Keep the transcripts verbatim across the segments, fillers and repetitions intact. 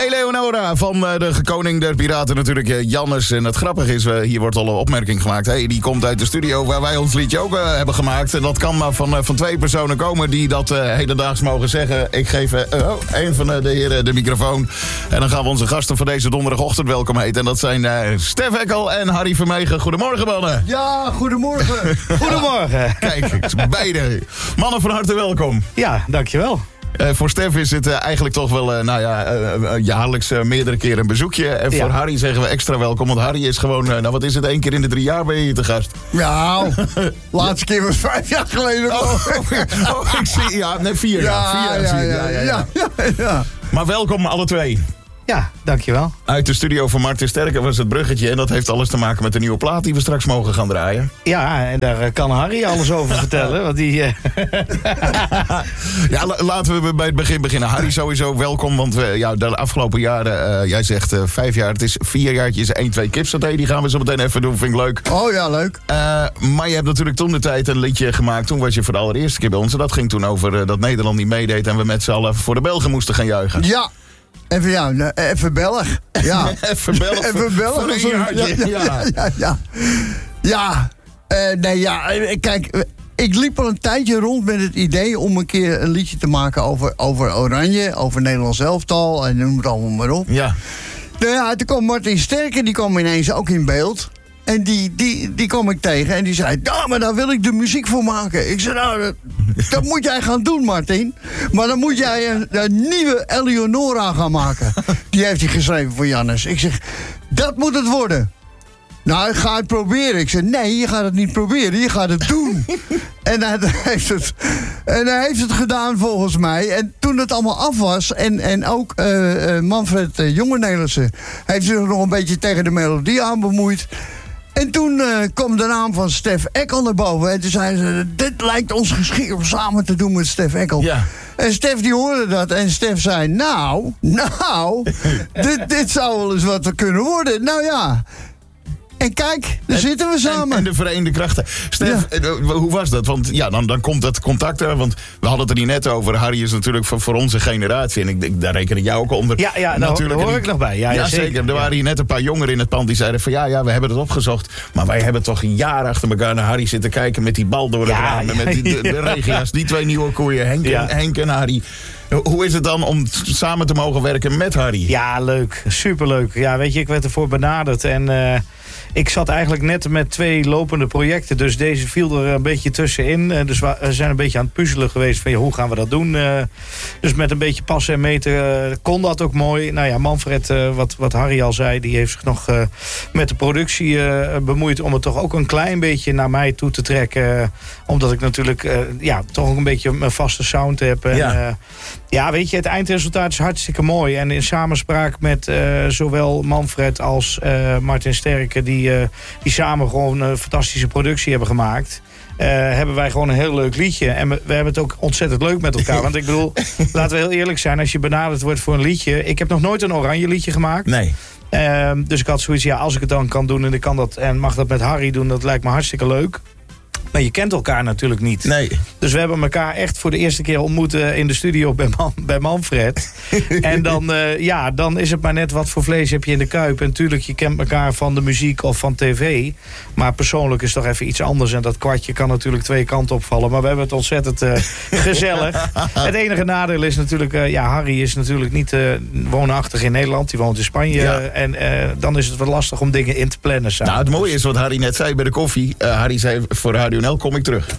Eleonora van uh, de koning der piraten natuurlijk, uh, Jannes. En het grappige is, uh, hier wordt al een opmerking gemaakt. Hey, die komt uit de studio waar wij ons liedje ook uh, hebben gemaakt. En dat kan maar van, uh, van twee personen komen die dat uh, hedendaags mogen zeggen. Ik geef uh, oh, een van uh, de heren de microfoon. En dan gaan we onze gasten voor deze donderdagochtend welkom heten. En dat zijn uh, Stef Eckel en Harry Vermegen. Goedemorgen, mannen. Ja, goedemorgen. Goedemorgen. Kijk, beide. Mannen, van harte welkom. Ja, dankjewel. Uh, voor Stef is het uh, eigenlijk toch wel uh, nou ja, uh, uh, jaarlijks uh, meerdere keren een bezoekje. En voor ja. Harry zeggen we extra welkom. Want Harry is gewoon, uh, nou wat is het, één keer in de drie jaar ben je hier te gast. Ja, laatste keer was vijf jaar geleden. Oh, oh, oh ik zie, ja, nee, vier ja, jaar. Vier jaar, ja, ja, ja, ja, ja, ja, ja. Maar welkom alle twee. Ja, dankjewel. Uit de studio van Martin Sterker was het bruggetje. En dat heeft alles te maken met de nieuwe plaat die we straks mogen gaan draaien. Ja, en daar kan Harry alles over vertellen. Want die, uh... ja, la- laten we bij het begin beginnen. Harry, sowieso welkom. Want uh, ja, de afgelopen jaren, uh, jij zegt uh, vijf jaar. Het is vier jaartjes, één, twee kipsaté. Die gaan we zo meteen even doen, vind ik leuk. Oh ja, leuk. Uh, maar je hebt natuurlijk toen de tijd een liedje gemaakt. Toen was je voor de allereerste keer bij ons. En dat ging toen over uh, dat Nederland niet meedeed. En we met z'n allen voor de Belgen moesten gaan juichen. Ja. Even, ja, even Belg. Ja. even Belg. Even Belg. Voor een jaartje. Ja, ja, ja. Ja, ja. Uh, nee, ja. Kijk, ik liep al een tijdje rond met het idee om een keer een liedje te maken over, over Oranje, over Nederlands elftal en noem het allemaal maar op. Ja. Nou ja, toen kwam Martin Sterker, die kwam ineens ook in beeld. En die, die, die kwam ik tegen en die zei, ja, maar daar wil ik de muziek voor maken. Ik zei, nou, dat, dat moet jij gaan doen, Martin. Maar dan moet jij een, een nieuwe Eleonora gaan maken. Die heeft hij geschreven voor Jannes. Ik zeg, dat moet het worden. Nou, ik ga het proberen. Ik zeg, nee, je gaat het niet proberen, je gaat het doen. En hij heeft het, en hij heeft het gedaan volgens mij. En toen het allemaal af was, en, en ook uh, uh, Manfred uh, Jonge-Nelissen heeft zich nog een beetje tegen de melodie aan bemoeid. En toen uh, kwam de naam van Stef Eckel naar boven. En toen zeiden ze, dit lijkt ons geschikt om samen te doen met Stef Eckel. Ja. En Stef die hoorde dat. En Stef zei, nou, nou, dit, dit zou wel eens wat kunnen worden. Nou ja. En kijk, daar en, zitten we samen. En, en de verenigde krachten. Stef, ja. uh, hoe was dat? Want ja, dan, dan komt dat contact er. Want we hadden het er niet net over. Harry is natuurlijk voor, voor onze generatie. En ik, ik, daar reken ik jou ook onder. Ja, ja natuurlijk, daar hoor ik nog bij. Ja, ja, ja zeker. zeker. Er ja. waren hier net een paar jongeren in het pand die zeiden van ja, ja, we hebben het opgezocht. Maar wij hebben toch een jaar achter elkaar naar Harry zitten kijken met die bal door het ja, raam. Ja, met die, de, de regia's, die twee nieuwe koeien, Henk, ja. en, Henk en Harry. Hoe is het dan om samen te mogen werken met Harry? Ja, leuk. Superleuk. Ja, weet je, ik werd ervoor benaderd en uh, ik zat eigenlijk net met twee lopende projecten. Dus deze viel er een beetje tussenin. Uh, dus we zijn een beetje aan het puzzelen geweest van ja, hoe gaan we dat doen. Uh, dus met een beetje passen en meten uh, kon dat ook mooi. Nou ja, Manfred, uh, wat, wat Harry al zei, die heeft zich nog uh, met de productie uh, bemoeid om het toch ook een klein beetje naar mij toe te trekken. Uh, omdat ik natuurlijk uh, ja, toch ook een beetje een vaste sound heb. En, ja. Uh, Ja, weet je, het eindresultaat is hartstikke mooi. En in samenspraak met uh, zowel Manfred als uh, Martin Sterker... Die, uh, die samen gewoon een fantastische productie hebben gemaakt... Uh, hebben wij gewoon een heel leuk liedje. En we, we hebben het ook ontzettend leuk met elkaar. Want ik bedoel, laten we heel eerlijk zijn... als je benaderd wordt voor een liedje... Ik heb nog nooit een oranje liedje gemaakt. Nee. Uh, dus ik had zoiets, ja, als ik het dan kan doen... en ik kan dat en mag dat met Harry doen... dat lijkt me hartstikke leuk. Maar je kent elkaar natuurlijk niet. Nee. Dus we hebben elkaar echt voor de eerste keer ontmoet uh, in de studio bij, Man, bij Manfred. En dan, uh, ja, dan is het maar net wat voor vlees heb je in de kuip. En natuurlijk, je kent elkaar van de muziek of van tv. Maar persoonlijk is toch even iets anders. En dat kwartje kan natuurlijk twee kanten opvallen. Maar we hebben het ontzettend uh, gezellig. Het enige nadeel is natuurlijk... Uh, ja, Harry is natuurlijk niet uh, woonachtig in Nederland. Die woont in Spanje. Ja. En uh, dan is het wel lastig om dingen in te plannen samen. Nou, het mooie is wat Harry net zei bij de koffie. Uh, Harry zei, voor Radio N L kom ik terug.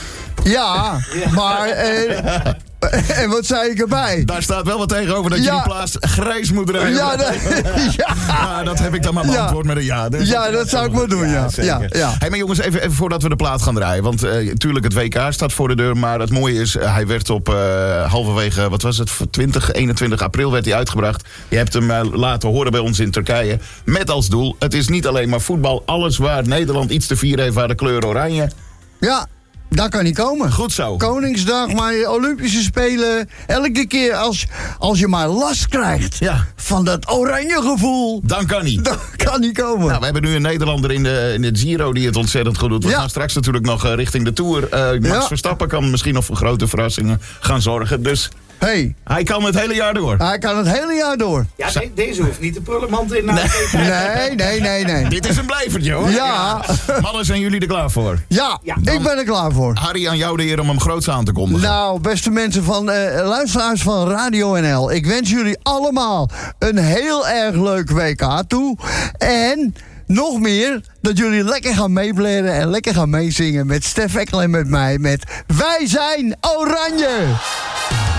Ja, maar... Eh, en wat zei ik erbij? Daar staat wel wat tegenover dat je ja. die plaats grijs moet rijden. Ja, dat, ja. ja, dat heb ik dan maar beantwoord ja. met een ja. Dus ja, dat zou ik maar doen, ja. ja, ja, ja. Hey, maar jongens, even, even voordat we de plaat gaan draaien. Want uh, tuurlijk, het W K staat voor de deur. Maar het mooie is, uh, hij werd op uh, halverwege, wat was het, twintig, eenentwintig april werd hij uitgebracht. Je hebt hem uh, laten horen bij ons in Turkije. Met als doel, het is niet alleen maar voetbal. Alles waar Nederland iets te vieren heeft, waar de kleur oranje. Ja. Daar kan hij komen. Goed zo. Koningsdag, maar Olympische Spelen. Elke keer als, als je maar last krijgt ja. van dat oranje gevoel. Dan kan hij. Dan kan hij komen. Nou, we hebben nu een Nederlander in de, in de Giro die het ontzettend goed doet. We ja. gaan straks natuurlijk nog uh, richting de Tour. Uh, Max ja. Verstappen kan misschien nog voor grote verrassingen gaan zorgen. Dus Hey, Hij kan het hele jaar door. hij kan het hele jaar door. Ja, de- deze hoeft niet de prullenmand in. Nou, Nee, nee, nee, nee. Dit is een blijvertje, hoor. Ja. Mannen, zijn jullie er klaar voor? Ja, Ja, ik ben er klaar voor. Harry, aan jou de eer om hem groots aan te kondigen. Nou, beste mensen van eh, luisteraars van Radio N L. Ik wens jullie allemaal een heel erg leuk W K toe. En nog meer, dat jullie lekker gaan meeblaren en lekker gaan meezingen met Stef Ekkel en met mij. Met Wij zijn Oranje!